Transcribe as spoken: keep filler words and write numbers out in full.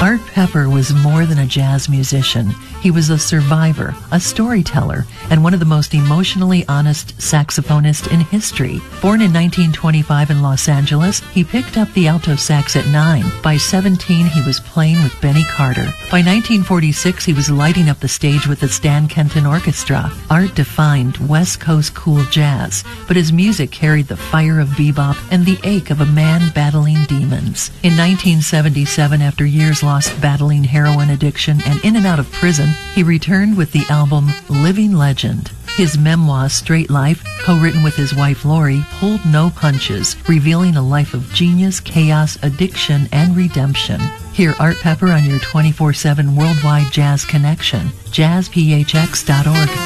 Art Pepper was more than a jazz musician. He was a survivor, a storyteller, and one of the most emotionally honest saxophonists in history. Born in nineteen twenty-five in Los Angeles, he picked up the alto sax at nine. By seventeen, he was playing with Benny Carter. By nineteen forty-six, he was lighting up the stage with the Stan Kenton Orchestra. Art defined West Coast cool jazz, but his music carried the fire of bebop and the ache of a man battling demons. In nineteen seventy-seven, after years lost battling heroin addiction and in and out of prison, he returned with the album Living Legend. His memoir, Straight Life, co-written with his wife Lori, pulled no punches, revealing a life of genius, chaos, addiction, and redemption. Hear Art Pepper on your twenty-four seven worldwide jazz connection, jazz p h x dot org.